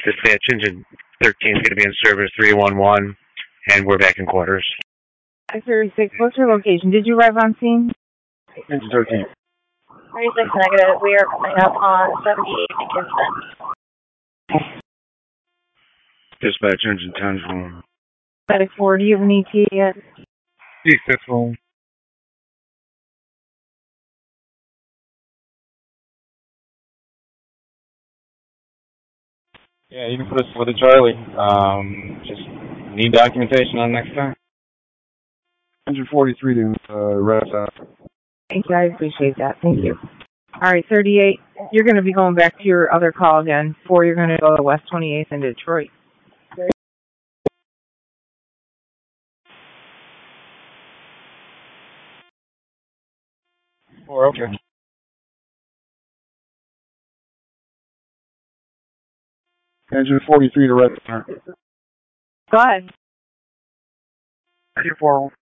Dispatch engine 13 is going to be in service 311, and we're back in quarters. 36, what's your location? Did you arrive on scene? Engine 13. 36 negative, we are coming up on 78 Kingston. Dispatch engine 10 phone. 34, do you have an ETA yet? Yes, phone. Yeah, you can put us with a Charlie. Just need documentation on next time. Engine 43 to rest out. Thank you, I appreciate that. Thank you. All right, 38, you're going to be going back to your other call again. 4, you're going to go to West 28th in Detroit. Or okay. Engine 43 to rest out. Go ahead. Engine 4.